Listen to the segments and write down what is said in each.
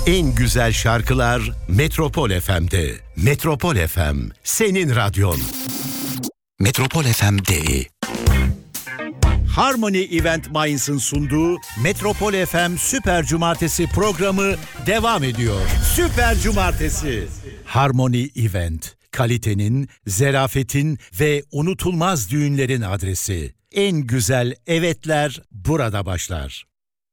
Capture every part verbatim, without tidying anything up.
En güzel şarkılar Metropol F M'de. Metropol F M, senin radyon. Metropol F M D E. Harmony Event Mainz'ın sunduğu Metropol F M Süper Cumartesi programı devam ediyor. Süper Cumartesi. Harmony Event, kalitenin, zerafetin ve unutulmaz düğünlerin adresi. En güzel evetler burada başlar.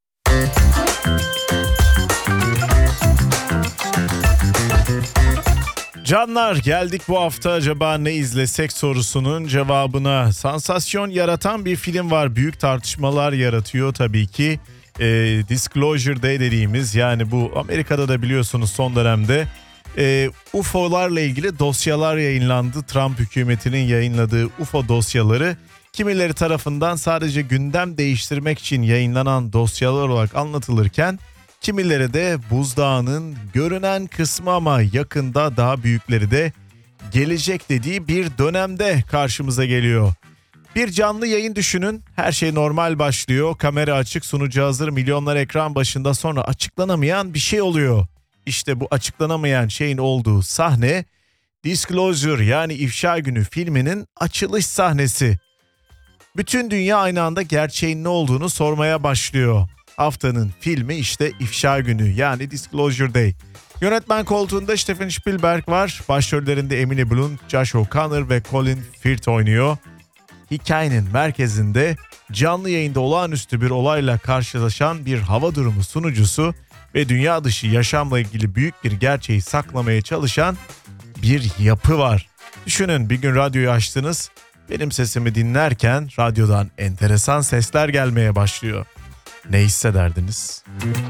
Canlar, geldik bu hafta acaba ne izlesek sorusunun cevabına. Sansasyon yaratan bir film var. Büyük tartışmalar yaratıyor tabii ki. E, Disclosure Day dediğimiz, yani bu Amerika'da da biliyorsunuz son dönemde e, U F O'larla ilgili dosyalar yayınlandı. Trump hükümetinin yayınladığı U F O dosyaları kimileri tarafından sadece gündem değiştirmek için yayınlanan dosyalar olarak anlatılırken kimileri de buzdağının görünen kısmı ama yakında daha büyükleri de gelecek dediği bir dönemde karşımıza geliyor. Bir canlı yayın düşünün, her şey normal başlıyor, kamera açık, sunucu hazır, milyonlar ekran başında, sonra açıklanamayan bir şey oluyor. İşte bu açıklanamayan şeyin olduğu sahne Disclosure, yani İfşa Günü filminin açılış sahnesi. Bütün dünya aynı anda gerçeğin ne olduğunu sormaya başlıyor. Haftanın filmi işte İfşa Günü, yani Disclosure Day. Yönetmen koltuğunda Steven Spielberg var. Başrollerinde Emily Blunt, Josh O'Connor ve Colin Firth oynuyor. Hikayenin merkezinde canlı yayında olağanüstü bir olayla karşılaşan bir hava durumu sunucusu ve dünya dışı yaşamla ilgili büyük bir gerçeği saklamaya çalışan bir yapı var. Düşünün, bir gün radyoyu açtınız, benim sesimi dinlerken radyodan enteresan sesler gelmeye başlıyor. Ne hissederdiniz?